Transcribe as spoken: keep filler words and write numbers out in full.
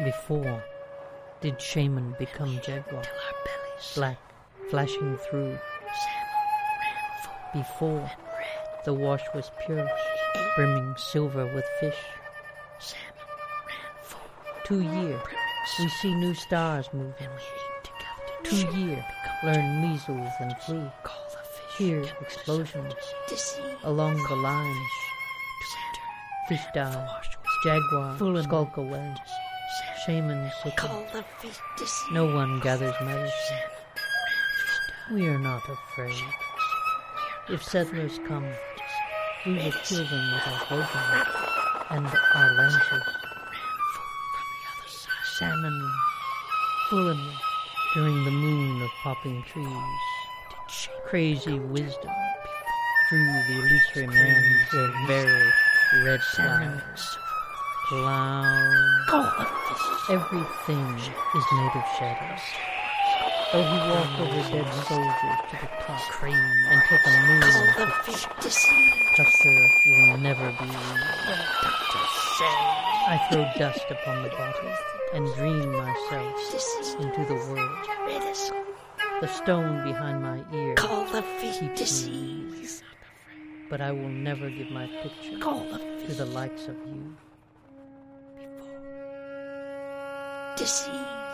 Before did shaman become jaguar, black, flashing through. Before the wash was pure, brimming silver with fish. Two year, we see new stars moving. Two year, learn measles and flu. Hear explosions along the lines. Fish die, jaguar skulk away. Shaman sicken. No one gathers medicine. We are not afraid. If settlers come, we will kill them with our blowguns and our lances. Salmon fulling during the moon of popping trees. Crazy wisdom drew the illusory man to a very red clouds. Cloud. Everything is made of shadows. Though he walked over dead soldiers to the top and took a moon, Custer will never be read. I throw dust upon the bottle and dream myself into the world. The stone behind my ear keeps me, but I will never give my picture to the likes of you. Deceive.